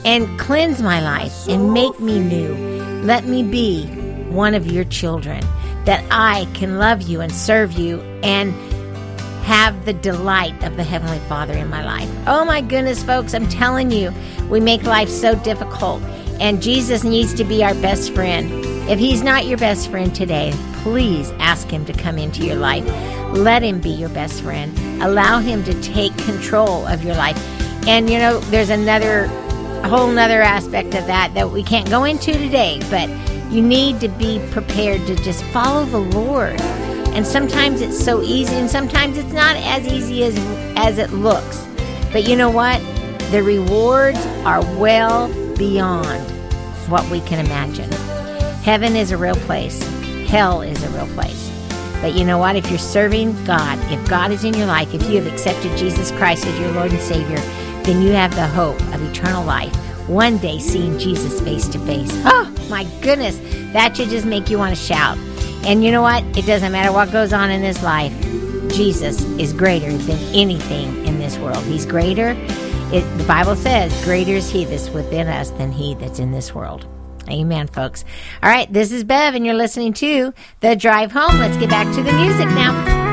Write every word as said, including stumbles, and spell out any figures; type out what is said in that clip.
and cleanse my life and make me new. Let me be one of your children, that I can love you and serve you and have the delight of the Heavenly Father in my life. Oh my goodness, folks, I'm telling you, we make life so difficult, and Jesus needs to be our best friend. If he's not your best friend today, please ask him to come into your life. Let him be your best friend. Allow him to take control of your life. And you know, there's another, a whole nother aspect of that that we can't go into today, but you need to be prepared to just follow the Lord. And sometimes it's so easy, and sometimes it's not as easy as as it looks. But you know what? The rewards are well beyond what we can imagine. Heaven is a real place. Hell is a real place. But you know what? If you're serving God, if God is in your life, if you have accepted Jesus Christ as your Lord and Savior, then you have the hope of eternal life. One day seeing Jesus face to face. Oh, my goodness. That should just make you want to shout. And you know what? It doesn't matter what goes on in this life. Jesus is greater than anything in this world. He's greater. It, the Bible says, greater is he that's within us than he that's in this world. Amen, folks. All right, this is Bev, and you're listening to The Drive Home. Let's get back to the music now.